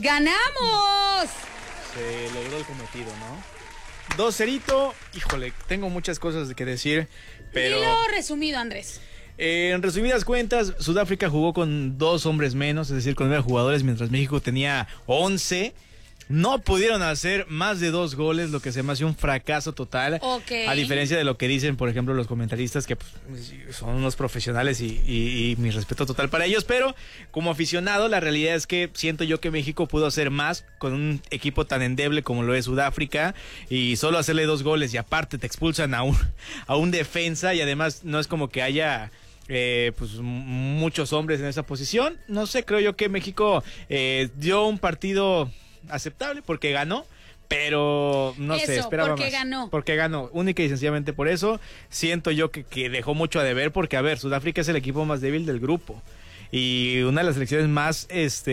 ¡Ganamos! Se logró el cometido, ¿no? 2-0, híjole, tengo muchas cosas que decir, pero... Dilo resumido, Andrés. En resumidas cuentas, Sudáfrica jugó con 2 hombres menos, es decir, con 9 jugadores, mientras México tenía 11. No pudieron hacer más de 2 goles, lo que se me hace un fracaso total. Okay. A diferencia de lo que dicen, por ejemplo, los comentaristas, que pues, son unos profesionales y mi respeto total para ellos. Pero como aficionado, la realidad es que siento yo que México pudo hacer más con un equipo tan endeble como lo es Sudáfrica. Y solo hacerle 2 goles y aparte te expulsan a un defensa. Y además no es como que haya... pues muchos hombres en esa posición. No sé, creo yo que México dio un partido aceptable porque ganó, pero no sé, esperaba porque más. Ganó. Porque ganó, única y sencillamente por eso. Siento yo que dejó mucho a deber porque, a ver, Sudáfrica es el equipo más débil del grupo. Y una de las selecciones más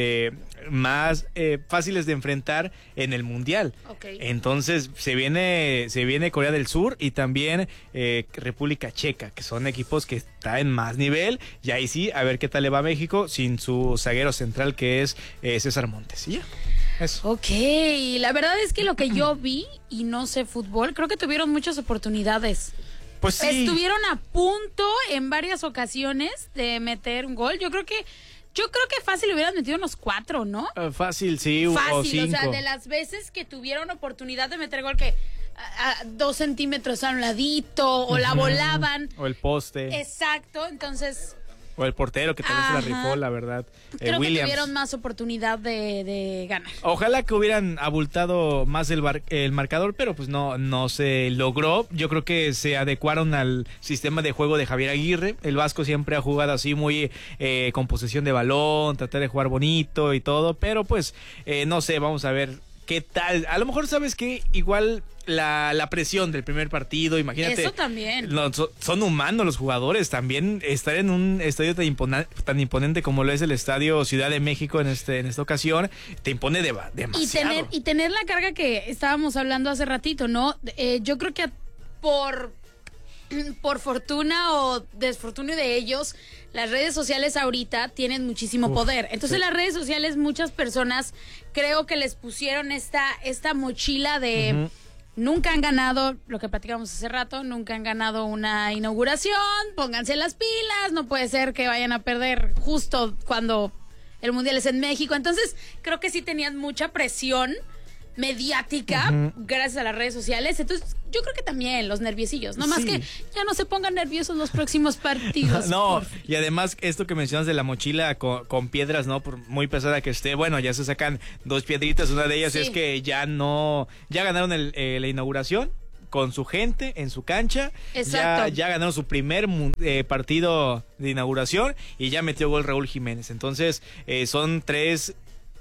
fáciles de enfrentar en el Mundial. Okay. Entonces se viene Corea del Sur y también República Checa, que son equipos que traen más nivel. Y ahí sí, a ver qué tal le va a México sin su zaguero central, que es César Montes. ¿Y ya? Eso. Ok, la verdad es que lo que yo vi, y no sé fútbol, creo que tuvieron muchas oportunidades. Pues sí. Estuvieron a punto en varias ocasiones de meter un gol. Yo creo que fácil hubieran metido unos 4, ¿no? Fácil, sí, fácil, o 5. O sea, de las veces que tuvieron oportunidad de meter gol que a 2 centímetros a un ladito, o la volaban. O el poste. Exacto, entonces... O el portero, que también se la rifó, la verdad. Creo Williams. que tuvieron más oportunidad de ganar. Ojalá que hubieran abultado más el marcador, pero pues no se logró. Yo creo que se adecuaron al sistema de juego de Javier Aguirre. El Vasco siempre ha jugado así muy con posesión de balón, tratar de jugar bonito y todo, pero pues no sé, vamos a ver qué tal. A lo mejor, ¿sabes qué? Igual la presión del primer partido, imagínate. Eso también. Son humanos los jugadores. También estar en un estadio tan imponente como lo es el Estadio Ciudad de México en esta ocasión, te impone demasiado. Y tener la carga que estábamos hablando hace ratito, ¿no? Yo creo que por fortuna o desfortuna de ellos, las redes sociales ahorita tienen muchísimo poder. Entonces, sí, las redes sociales, muchas personas creo que les pusieron esta mochila de nunca han ganado, lo que platicamos hace rato, nunca han ganado una inauguración, pónganse las pilas, no puede ser que vayan a perder justo cuando el Mundial es en México. Entonces, creo que sí tenían mucha presión mediática gracias a las redes sociales. Entonces yo creo que también los nerviosillos, no más que ya no se pongan nerviosos los próximos partidos. No, y además esto que mencionas de la mochila con piedras, ¿no? Por muy pesada que esté, bueno, ya se sacan 2 piedritas. Una de ellas es que ya ganaron la inauguración con su gente en su cancha. Exacto. Ya ganaron su primer partido de inauguración y ya metió gol Raúl Jiménez. Entonces son tres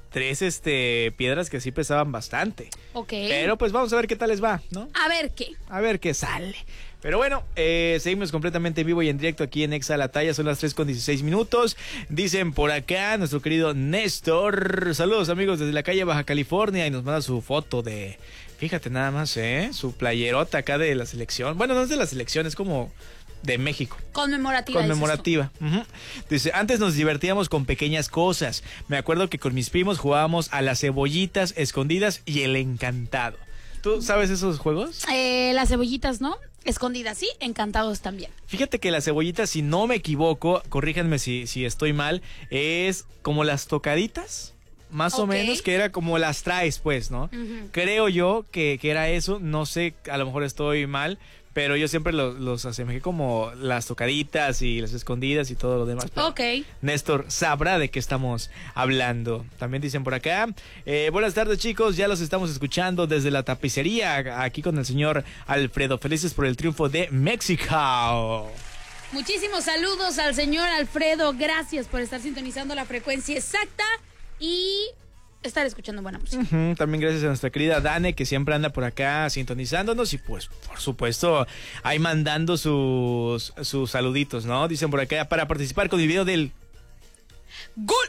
piedras que sí pesaban bastante. Ok. Pero pues vamos a ver qué tal les va, ¿no? A ver qué sale. Pero bueno, seguimos completamente en vivo y en directo aquí en Exa La Talla. Son las 3:16. Dicen por acá nuestro querido Néstor. Saludos, amigos, desde la calle Baja California. Y nos manda su foto de... Fíjate nada más, su playerota acá de la selección. Bueno, no es de la selección, es como... de México. Conmemorativa. Dice, antes nos divertíamos con pequeñas cosas. Me acuerdo que con mis primos jugábamos a las cebollitas escondidas y el encantado. ¿Tú sabes esos juegos? Las cebollitas, ¿no? Escondidas, sí, encantados también. Fíjate que las cebollitas, si no me equivoco, corríjanme si estoy mal, es como las tocaditas. Más o menos, que era como las traes, pues, ¿no? Creo yo que era eso, no sé, a lo mejor estoy mal, pero yo siempre los asemejé como las tocaditas y las escondidas y todo lo demás. Néstor sabrá de qué estamos hablando. También dicen por acá, buenas tardes, chicos, ya los estamos escuchando desde la tapicería, aquí con el señor Alfredo. Felices por el triunfo de México. Muchísimos saludos al señor Alfredo, gracias por estar sintonizando la frecuencia exacta y estar escuchando buena música. También gracias a nuestra querida Dane, que siempre anda por acá sintonizándonos y pues por supuesto ahí mandando sus saluditos, ¿no? Dicen por acá, para participar con el video del ¡gol!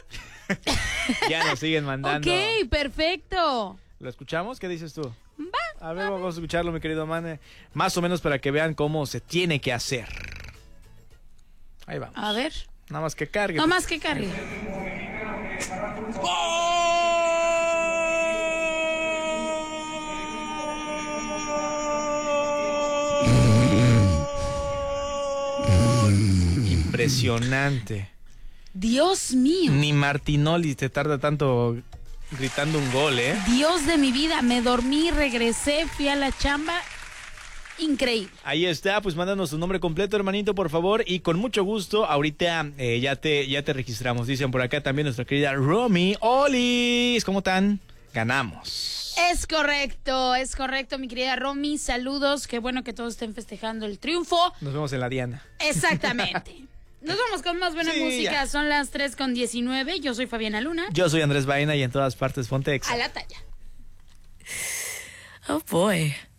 Ya nos siguen mandando. Ok, perfecto. ¿Lo escuchamos? ¿Qué dices tú? Va. A ver, vamos a escucharlo, mi querido Mane. Más o menos para que vean cómo se tiene que hacer. Ahí vamos. A ver. Nada más que cargue. No más que cargue. ¡Gol! Impresionante. Dios mío. Ni Martinoli te tarda tanto gritando un gol, ¿eh? Dios de mi vida, me dormí, regresé, fui a la chamba. Increíble. Ahí está, pues mándanos tu nombre completo, hermanito, por favor, y con mucho gusto, ahorita ya te registramos. Dicen por acá también nuestra querida Romy. ¡Olis! ¿Cómo están? Ganamos. Es correcto, mi querida Romy. Saludos, qué bueno que todos estén festejando el triunfo. Nos vemos en la Diana. Exactamente. Nos vamos con más buena música. Ya. Son las 3:19. Yo soy Fabiana Luna. Yo soy Andrés Baena y en todas partes ponte Exa. A la talla. Oh boy.